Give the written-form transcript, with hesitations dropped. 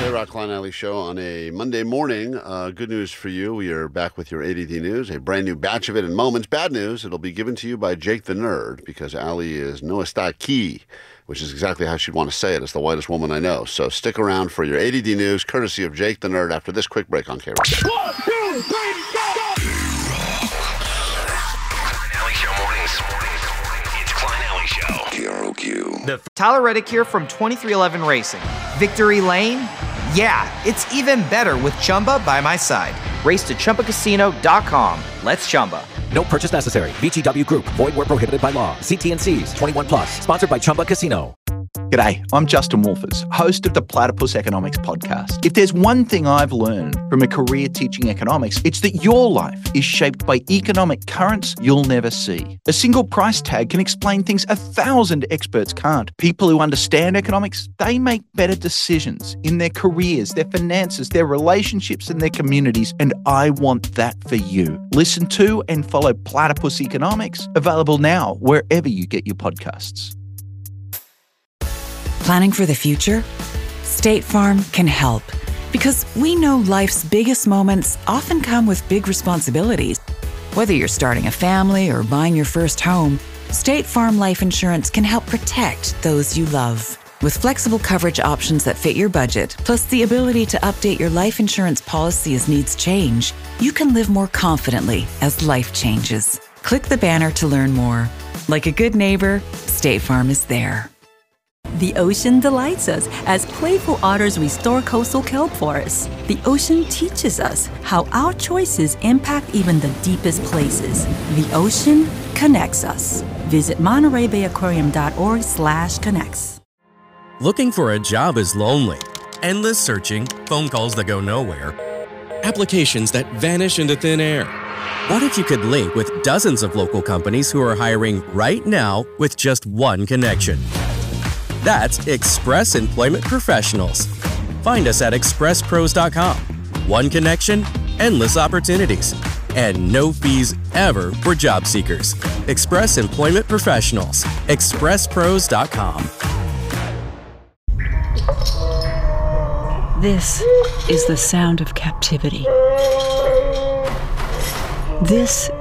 K-Rock Klein Alley Show on a Monday morning. Good news for you. We are back with your ADD news, a brand new batch of it in moments. Bad news, it'll be given to you by Jake the Nerd because Allie is no está aquí, which is exactly how she'd want to say it. It's the whitest woman I know. So stick around for your ADD news, courtesy of Jake the Nerd, after this quick break on K-Rock. 1, 2, 3, go! Klein Alley Show mornings. It's Klein Alley Show. KROQ. Tyler Reddick here from 2311 Racing. Victory Lane? Yeah, it's even better with Chumba by my side. Race to ChumbaCasino.com. Let's Chumba. No purchase necessary. VGW Group. Void where prohibited by law. See T&Cs. 21 plus. Sponsored by Chumba Casino. G'day, I'm Justin Wolfers, host of the Platypus Economics podcast. If there's one thing I've learned from a career teaching economics, it's that your life is shaped by economic currents you'll never see. A single price tag can explain things 1,000 experts can't. People who understand economics, they make better decisions in their careers, their finances, their relationships, and their communities, and I want that for you. Listen to and follow Platypus Economics, available now wherever you get your podcasts. Planning for the future? State Farm can help because we know life's biggest moments often come with big responsibilities. Whether you're starting a family or buying your first home, State Farm Life Insurance can help protect those you love. With flexible coverage options that fit your budget, plus the ability to update your life insurance policy as needs change, you can live more confidently as life changes. Click the banner to learn more. Like a good neighbor, State Farm is there. The ocean delights us as playful otters restore coastal kelp forests. The ocean teaches us how our choices impact even the deepest places. The ocean connects us. Visit MontereyBayAquarium.org/connects. Looking for a job is lonely. Endless searching, phone calls that go nowhere, applications that vanish into thin air. What if you could link with dozens of local companies who are hiring right now with just one connection? That's Express Employment Professionals. Find us at expresspros.com. One connection, endless opportunities, and no fees ever for job seekers. Express Employment Professionals. expresspros.com. This is the sound of captivity. This